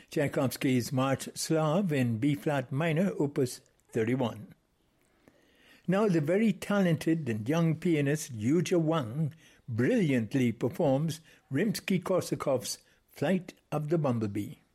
Tchaikovsky's March Slav in B-flat minor, opus 31. Now the very talented and young pianist Yuja Wang brilliantly performs Rimsky-Korsakov's Flight of the Bumblebee.